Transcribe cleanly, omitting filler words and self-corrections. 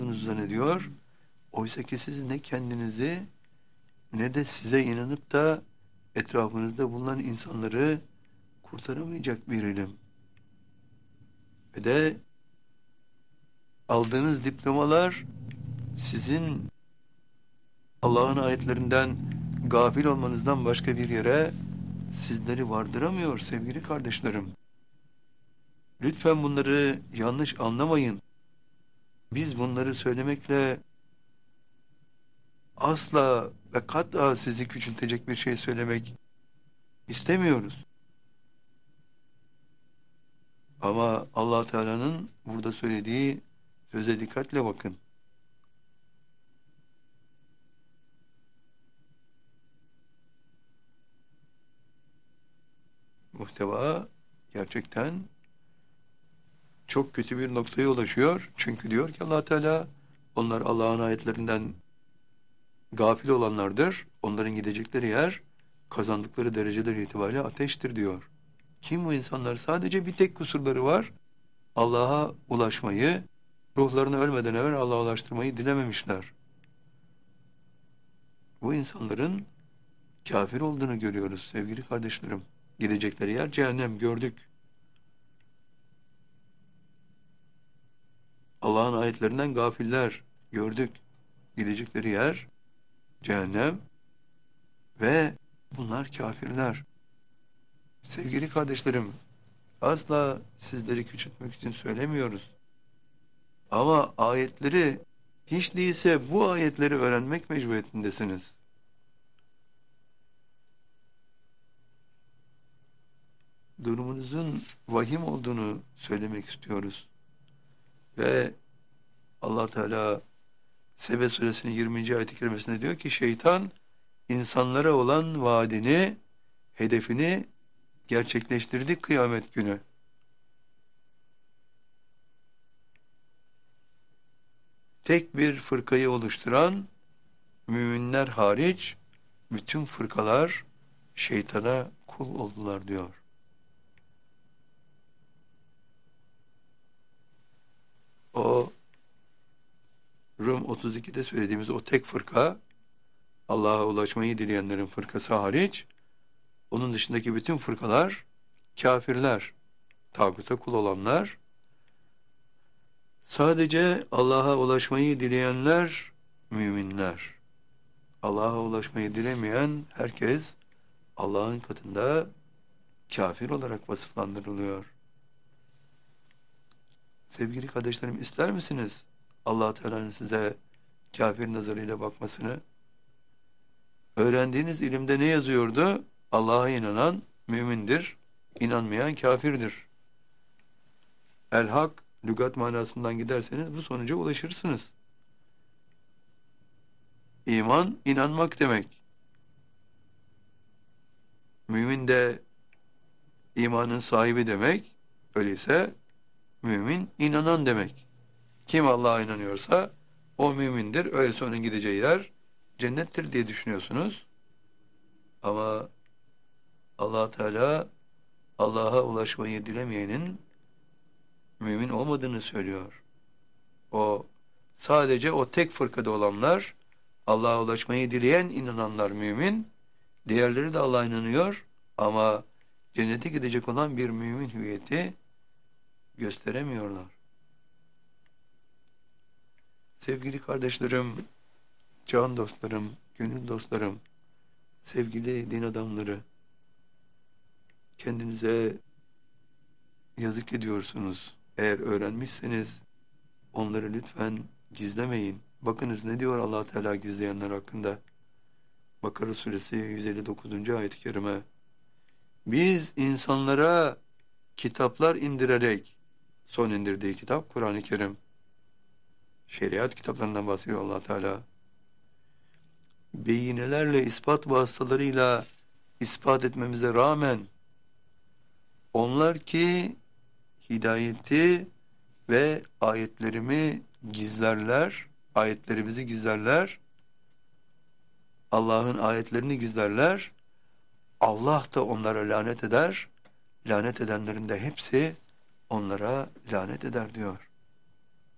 olduğunuzu zannediyor. Oysa ki siz ne kendinizi ne de size inanıp da etrafınızda bulunan insanları kurtaramayacak bir ilim. Ve de aldığınız diplomalar sizin Allah'ın ayetlerinden gafil olmanızdan başka bir yere sizleri vardıramıyor sevgili kardeşlerim. Lütfen bunları yanlış anlamayın. Biz bunları söylemekle asla ve kat'a sizi küçültecek bir şey söylemek istemiyoruz. Ama Allah Teala'nın burada söylediği söze dikkatle bakın. Muhteva gerçekten çok kötü bir noktaya ulaşıyor. Çünkü diyor ki Allah Teala, onlar Allah'ın ayetlerinden gafil olanlardır. Onların gidecekleri yer kazandıkları dereceler itibariyle ateştir diyor. Kim bu insanlar? Sadece bir tek kusurları var. Allah'a ulaşmayı, ruhlarını ölmeden evvel Allah'a ulaştırmayı dilememişler. Bu insanların kafir olduğunu görüyoruz sevgili kardeşlerim. Gidecekleri yer cehennem, gördük. Allah'ın ayetlerinden gafiller, gördük. Gidecekleri yer cehennem ve bunlar kafirler. Sevgili kardeşlerim, asla sizleri küçültmek için söylemiyoruz. Ama ayetleri, hiç değilse bu ayetleri öğrenmek mecburiyetindesiniz. Durumunuzun vahim olduğunu söylemek istiyoruz. Ve Allah Teala Sebe suresinin 20. ayet-i kerimesinde diyor ki şeytan insanlara olan vaadini, hedefini gerçekleştirdi kıyamet günü. Tek bir fırkayı oluşturan müminler hariç bütün fırkalar şeytana kul oldular diyor. O Rum 32'de söylediğimiz o tek fırka, Allah'a ulaşmayı dileyenlerin fırkası hariç, onun dışındaki bütün fırkalar kafirler, tağuta kul olanlar. Sadece Allah'a ulaşmayı dileyenler müminler. Allah'a ulaşmayı dilemeyen herkes Allah'ın katında kafir olarak vasıflandırılıyor. Sevgili kardeşlerim, ister misiniz Allah Teala'nın size kafir nazarıyla bakmasını? Öğrendiğiniz ilimde ne yazıyordu? Allah'a inanan mümindir, inanmayan kafirdir. El-Hak lügat manasından giderseniz bu sonuca ulaşırsınız. İman, inanmak demek. Mümin de imanın sahibi demek. Öyleyse mümin, inanan demek. Kim Allah'a inanıyorsa o mümindir. Öyleyse onun gideceği yer cennettir diye düşünüyorsunuz. Ama Allah Teala Allah'a ulaşmayı dilemeyenin mümin olmadığını söylüyor. O sadece o tek fırkada olanlar, Allah'a ulaşmayı dileyen inananlar mümin, diğerleri de Allah'a inanıyor ama cennete gidecek olan bir mümin hüviyeti gösteremiyorlar. Sevgili kardeşlerim, can dostlarım, gönül dostlarım, sevgili din adamları, kendinize yazık ediyorsunuz. Eğer öğrenmişseniz onları lütfen gizlemeyin. Bakınız ne diyor Allah Teala gizleyenler hakkında. Bakara suresi 159. ayet-i kerime. Biz insanlara kitaplar indirerek, son indirdiği kitap Kur'an-ı Kerim, şeriat kitaplarından bahsediyor Allah Teala. Beyinelerle, ispat vasıtalarıyla ispat etmemize rağmen onlar ki hidayeti ve ayetlerimi gizlerler, ayetlerimizi gizlerler, Allah'ın ayetlerini gizlerler, Allah da onlara lanet eder, lanet edenlerin de hepsi onlara lanet eder diyor.